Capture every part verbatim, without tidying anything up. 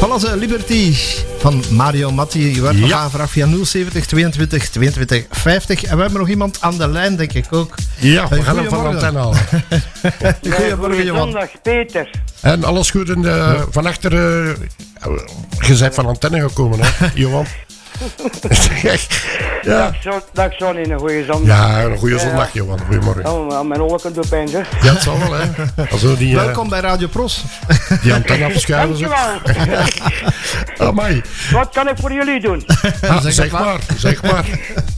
Palazzo Liberty van Mario Matti. Je werd nog Ja. aangevraagd via nul zeventig tweeëntwintig tweeëntwintig vijftig. En we hebben nog iemand aan de lijn, denk ik ook. Ja, we Hey, gaan hem van de goedemorgen. antenne halen. Goedemorgen, Johan. Zondag, Peter. En alles goed in de, van achter... Uh, je bent van antenne gekomen, hè, Johan? ja. Dag, zo, dag Sonny, een goede zondag. Ja, een goede zondag, Johan. Goedemorgen. Oh, mijn ogen doen pijn, zeg. Ja, het zal wel, hè. Also die, uh, Welkom bij Radio Pros. die antenne afschuiven. Zo. Dankjewel. Amai. Wat kan ik voor jullie doen? Ah, zeg zeg het maar. maar, zeg maar.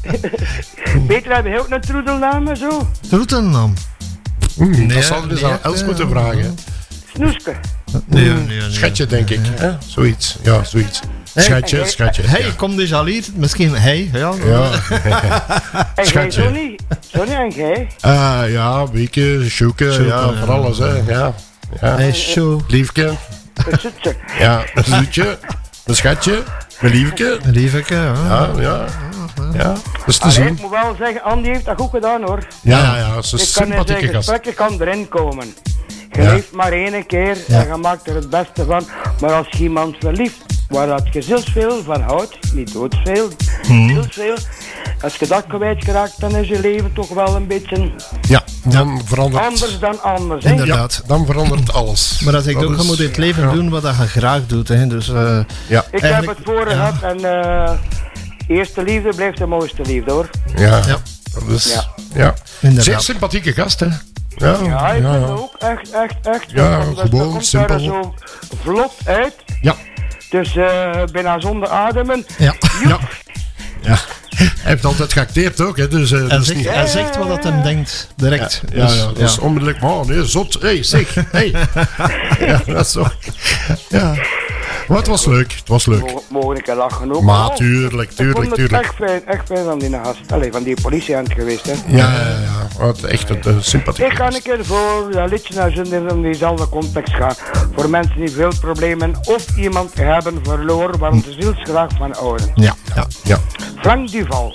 Peter, heb je ook een troedelnaam en zo? Roetennaam. Mm, Nee, dat zal je dus nee, aan Els nee. moeten vragen. Snoeske. Nee, nee, nee. Schatje, denk ik. Hè? Zoiets. Ja, zoiets. Schatje, hey, schatje. Hey, ja. kom déjà hier. Misschien hij. Ja. Ja. En jij, Schatje. Sonny? Sonny en jij? Uh, ja, wieken, zoeken, Zoeken, ja, ja. voor alles, hè. Ja. Ja. Hij is zo Liefke. Een zoetje. Ja, een zoetje. Een schatje. Een liefke. lieveke. Ja. Ja, ja. Ja, dat is te Allee, zien. ik moet wel zeggen, Andy heeft dat goed gedaan, hoor. Ja, ja, ja. Ze Ik is kan in sympathieke zijn gast. gesprekken kan erin komen. Je Ja. leeft maar één keer Ja. en je maakt er het beste van. Maar als je iemand verlieft, waar dat je zielsveel van houdt, niet doodsveel, Hmm. zielsveel. Als je dat kwijtgeraakt, dan is je leven toch wel een beetje Ja, dan verandert... anders dan anders. Hè? Inderdaad. Ja, dan verandert alles. Maar dat ik Dat ook, je is- moet in het leven ja. doen wat je graag doet. Hè. Dus, uh, Ja, Ik Eigenlijk- heb het voor ja. gehad en uh, eerste liefde blijft de mooiste liefde, hoor. ja. Ja. Dat is... Ja. Ja. Inderdaad. Zeer sympathieke gast, hè. Ja, Ja, ja, ik ja. vind het ook echt, echt, echt. Ja, want dat- gewoon, dat komt simpel. daar zo vlot uit. Ja. Dus uh, bijna zonder ademen. Ja. Ja. Ja. Hij heeft altijd geacteerd ook, hè. Dus, uh, Hij dat is zegt, niet... hij zegt wat dat hem denkt, direct. Ja, Dus, ja, dat is onmiddellijk. Oh, nee, zot. Hé, hey, zeg. Hey. Ja, dat is zo. Ja. Maar het was leuk. Het was leuk. Mogen, mogen ik er lachen ook? Maar Oh, tuurlijk, ik tuurlijk, vond het tuurlijk. echt fijn, echt fijn van die gast. Allee, van die politieagent geweest, hè. Ja, ja, ja. Wat echt een uh, sympathieke Ik ga een gast. keer voor dat liedje naar zin in diezelfde context gaan. Voor mensen die veel problemen of iemand hebben verloren, waarom ze zielsgraag van houden. ja. Ja. Ja. Frank Duval,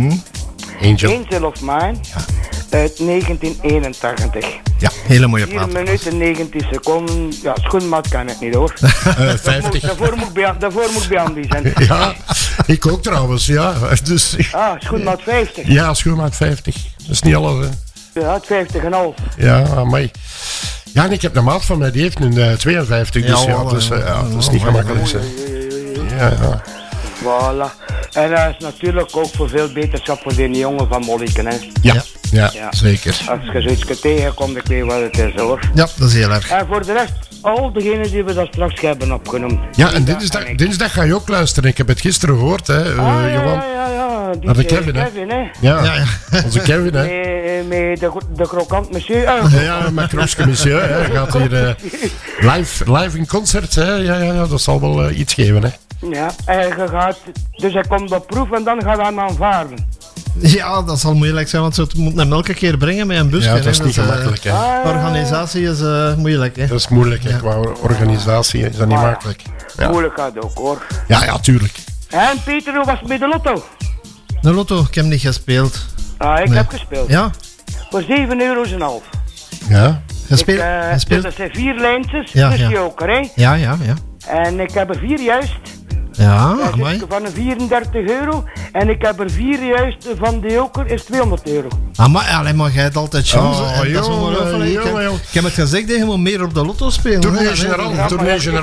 Angel. Angel of Mine, uit negentien eenentachtig. Ja, hele mooie vier plaat. minuten negentien seconden. Ja, schoenmaat kan het niet, hoor. Uh, Moet- vijftig. Daarvoor moet ik bij, daarvoor moet ik bij Andy zijn. Ja, ik ook trouwens. Ja, dus... Ah, schoenmaat vijftig. Ja, schoonmaat vijftig. Dat is niet alles, hè. Ja, vijftig en half. Ja, amai. Ja, en ik heb een maat van mij, die heeft een uh, tweeënvijftig. Dus Ja, ja, wel, dus, uh, ja. ja, dat is niet gemakkelijk. Hè. Ja, ja. Voilà. En dat is natuurlijk ook voor veel beterschap voor die jongen van Molliken, hè. Ja, ja, Ja. zeker. Als je zoiets tegenkomt, ik weet wat het is, hoor. Ja, dat is heel erg. En voor de rest, al degenen die we daar straks hebben opgenoemd. Ja, en Rita dinsdag, ik. dinsdag ga je ook luisteren. Ik heb het gisteren gehoord, hè, uh, Ah, ja, Johan. ja, ja, ja. Die Naar de is, Kevin, hè. Kevin, hè. Ja, Ja, ja. onze Kevin, hè. Met, met de, de krokant monsieur. Ah, Ja, ja, met Kroske Monsieur, hè. Hij gaat hier uh, live, live in concert, hè. Ja, ja, ja, dat zal wel uh, iets geven, hè. ja, en je gaat, dus hij komt op proef en dan gaat hij hem aanvaarden. Ja, dat zal moeilijk zijn, want ze moeten hem elke keer brengen met een busje. Ja, dat hè. is niet eh, gemakkelijk, hè. Ah, de organisatie is uh, moeilijk, hè. Dat is moeilijk, hè. Qua organisatie is dat niet Maar ja. makkelijk. Ja. Moeilijk gaat ook, hoor. Ja, ja, tuurlijk. En Peter, hoe was het met de lotto? De lotto, ik heb niet gespeeld. Ah, ik Nee. heb gespeeld. Ja, Voor zeven euro's en half. Ja. gespeeld. Ik, eh, gespeeld. dus dat zijn vier lijntjes, Ja, dus ja. joker, hè. Ja, ja, ja. En ik heb er vier juist. Ja, Dat is amai. van een vierendertig euro. En ik heb er vier juist van de joker, is tweehonderd euro. Amai, alleen maar jij hebt altijd chance. Oh, hè. Dat is jongen, ongelooflijk. Ik heb- jongen, jongen. Ik heb het gezegd, hè, je moet meer op de lotto spelen. hè. Tournee Ja, generaal, nee. tournee generaal.